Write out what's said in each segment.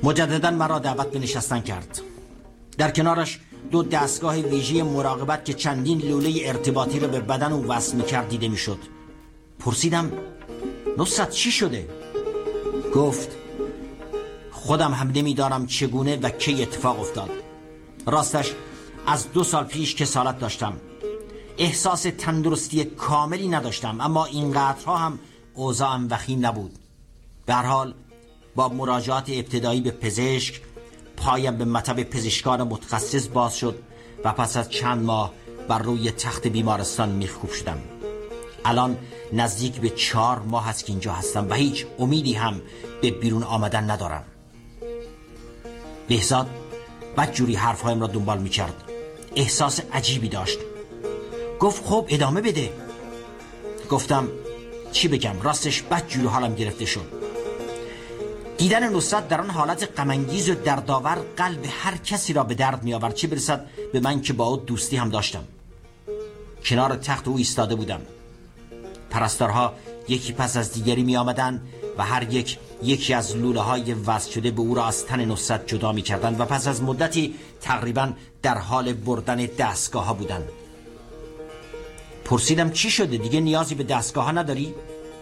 مجددا مرا دعوت به نشستن کرد. در کنارش 2 دستگاه ویژه مراقبت که چندین لوله ارتباطی را به بدن او وصل می‌کرد دیده می‌شد. پرسیدم نصرت چی شده؟ گفت خودم هم نمی‌دانم چگونه و کی اتفاق افتاد. راستش از 2 سال پیش کسالت داشتم. احساس تندرستی کاملی نداشتم، اما اینقدرها هم اوضاعم وخیم نبود. به هر حال با مراجعات ابتدایی به پزشک پایم به مطب پزشکان متخصص باز شد و پس از چند ماه بر روی تخت بیمارستان میخکوب شدم. الان نزدیک به 4 ماه است که اینجا هستم و هیچ امیدی هم به بیرون آمدن ندارم. بهزاد بدجوری حرفهایم را دنبال میکرد. احساس عجیبی داشت. گفت خب ادامه بده. گفتم چی بگم، راستش بدجوری حالم گرفته شد. دیدن نصرت در آن حالت غم‌انگیز و دردآور قلب هر کسی را به درد می آورد، چه برسد به من که با او دوستی هم داشتم. کنار تخت او ایستاده بودم. پرستارها یکی پس از دیگری می آمدن و هر یکی از لوله های وصل شده به او را از تن نصرت جدا می کردن و پس از مدتی تقریبا در حال بردن دستگاه ها بودن. پرسیدم چی شده، دیگه نیازی به دستگاه ها نداری؟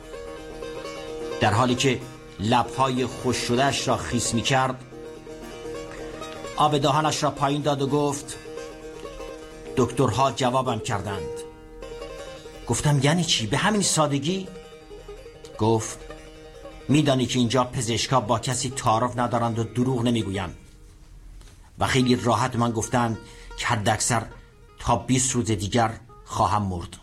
در حالی که لبهای خوش شدهش را خیس می کرد آب دهانش را پایین داد و گفت دکترها جوابم کردند. گفتم یعنی چی؟ به همین سادگی؟ گفت میدانی که اینجا پزشکا با کسی تعارف ندارند و دروغ نمیگویند و خیلی راحت من گفتند که حد اکثر تا 20 روز دیگر خواهم مرد.